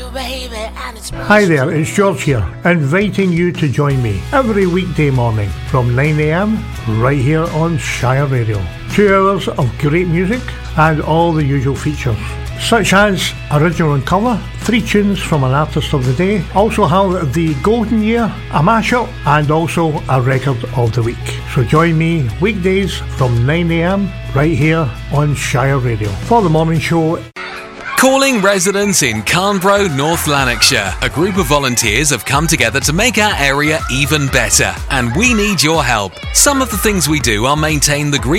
Hi there, it's George here, inviting you to join me every weekday morning from 9am right here on Shire Radio. 2 hours of great music and all the usual features, such as original and cover, 3 tunes from an artist of the day, also have the golden year, a mashup, and also a record of the week. So join me weekdays from 9am right here on Shire Radio for the morning show. Calling residents in Carnbrough, North Lanarkshire. A group of volunteers have come together to make our area even better, and we need your help. Some of the things we do are maintain the green